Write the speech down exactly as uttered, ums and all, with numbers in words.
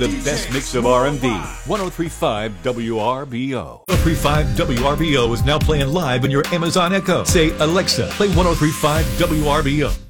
the best mix of R and B. ten thirty-five W R B O. ten thirty-five W R B O is now playing live in your Amazon Echo. Say, Alexa, play ten thirty-five W R B O.